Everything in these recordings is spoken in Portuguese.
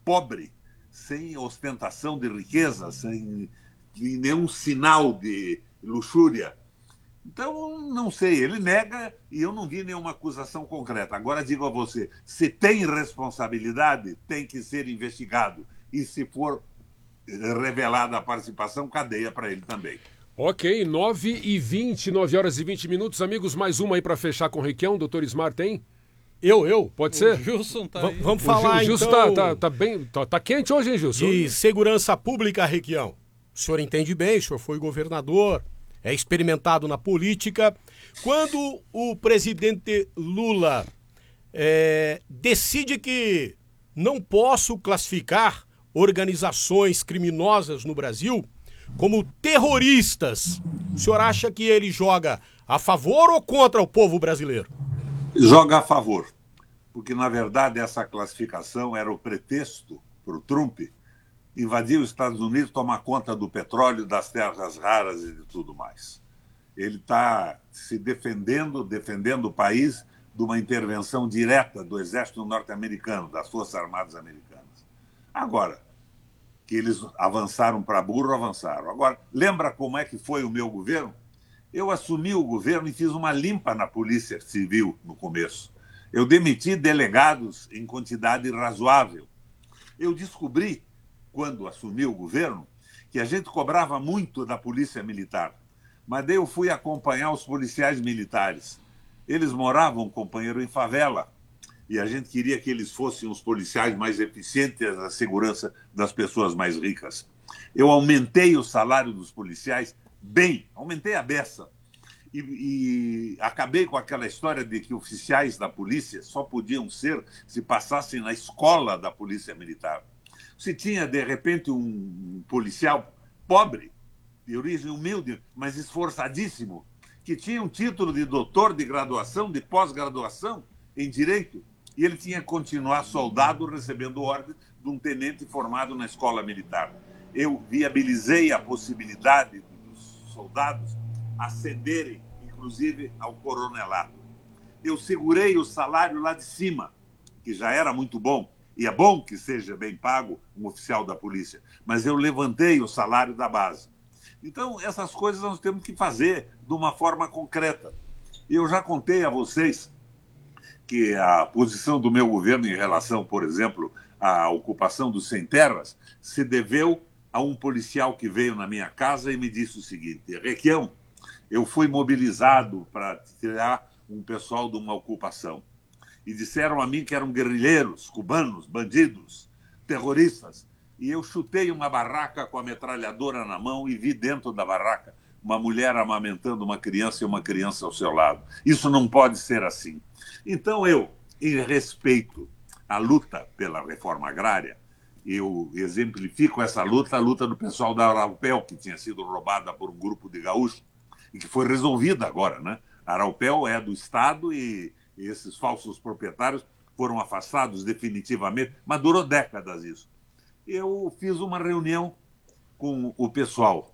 pobre, sem ostentação de riqueza, sem nenhum sinal de luxúria. Então, não sei, ele nega e eu não vi nenhuma acusação concreta. Agora digo a você, se tem responsabilidade, tem que ser investigado. E se for revelada a participação, cadeia para ele também. Ok, 9h20, 9 horas e 20 minutos. Amigos, mais uma aí para fechar com o Requião. Doutor Ismar tem? Pode ser? O Gilson tá aí. Vamos falar, o Gilson então... tá bem, tá quente hoje, hein, Gilson? De segurança pública, Requião. O senhor entende bem, o senhor foi governador, é experimentado na política. Quando o presidente Lula decide que não posso classificar organizações criminosas no Brasil como terroristas, o senhor acha que ele joga a favor ou contra o povo brasileiro? Joga a favor, porque, na verdade, essa classificação era o pretexto para o Trump invadir os Estados Unidos, tomar conta do petróleo, das terras raras e de tudo mais. Ele está se defendendo o país de uma intervenção direta do exército norte-americano, das Forças Armadas Americanas. Agora, que eles avançaram para burro, avançaram. Agora, lembra como é que foi o meu governo? Eu assumi o governo e fiz uma limpa na Polícia Civil no começo. Eu demiti delegados em quantidade razoável. Eu descobri, quando assumi o governo, que a gente cobrava muito da Polícia Militar. Mas daí eu fui acompanhar os policiais militares. Eles moravam, companheiro, em favela. E a gente queria que eles fossem os policiais mais eficientes na segurança das pessoas mais ricas. Eu aumentei o salário dos policiais bem, aumentei a beça. E acabei com aquela história de que oficiais da polícia só podiam ser se passassem na escola da Polícia Militar. Se tinha, de repente, um policial pobre, de origem humilde, mas esforçadíssimo, que tinha um título de doutor de graduação, de pós-graduação em Direito, e ele tinha que continuar soldado recebendo ordem de um tenente formado na escola militar. Eu viabilizei a possibilidade dos soldados ascenderem, inclusive, ao coronelato. Eu segurei o salário lá de cima, que já era muito bom, e é bom que seja bem pago um oficial da polícia, mas eu levantei o salário da base. Então, essas coisas nós temos que fazer de uma forma concreta. Eu já contei a vocês que a posição do meu governo em relação, por exemplo, à ocupação dos sem-terras se deveu a um policial que veio na minha casa e me disse o seguinte: Requião, eu fui mobilizado para tirar um pessoal de uma ocupação. E disseram a mim que eram guerrilheiros, cubanos, bandidos, terroristas. E eu chutei uma barraca com a metralhadora na mão e vi dentro da barraca uma mulher amamentando uma criança e uma criança ao seu lado. Isso não pode ser assim. Então eu, em respeito à luta pela reforma agrária, eu exemplifico essa luta, a luta do pessoal da Araupel, que tinha sido roubada por um grupo de gaúchos e que foi resolvida agora, né? A Araupel é do Estado e esses falsos proprietários foram afastados definitivamente, mas durou décadas isso. Eu fiz uma reunião com o pessoal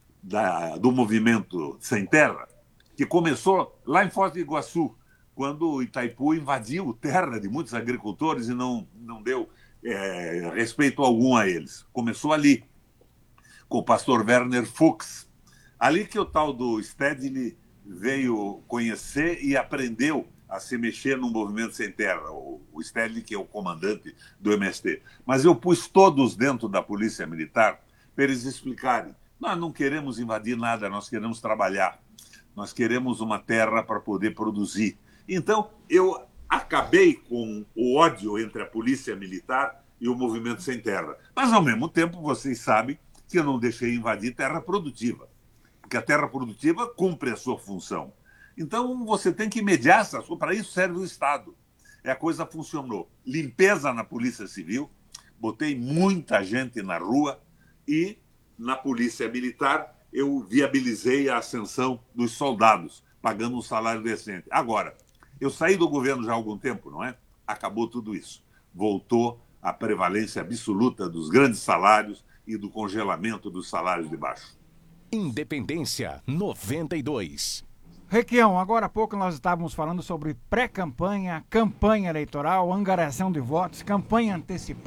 do movimento Sem Terra, que começou lá em Foz do Iguaçu, quando o Itaipu invadiu terra de muitos agricultores e não deu respeito algum a eles. Começou ali, com o pastor Werner Fuchs. Ali que o tal do Stedley veio conhecer e aprendeu a se mexer no movimento Sem Terra, o Stedley, que é o comandante do MST. Mas eu pus todos dentro da Polícia Militar para eles explicarem: nós não queremos invadir nada, nós queremos trabalhar, nós queremos uma terra para poder produzir. Então, eu acabei com o ódio entre a Polícia Militar e o movimento Sem Terra. Mas, ao mesmo tempo, vocês sabem que eu não deixei invadir terra produtiva, porque a terra produtiva cumpre a sua função. Então, você tem que mediar essas coisas. Para isso serve o Estado. A coisa funcionou. Limpeza na Polícia Civil, botei muita gente na rua e, na Polícia Militar, eu viabilizei a ascensão dos soldados, pagando um salário decente. Agora, eu saí do governo já há algum tempo, não é? Acabou tudo isso. Voltou a prevalência absoluta dos grandes salários e do congelamento dos salários de baixo. Independência 92. Requião, agora há pouco nós estávamos falando sobre pré-campanha, campanha eleitoral, angariação de votos, campanha antecipada.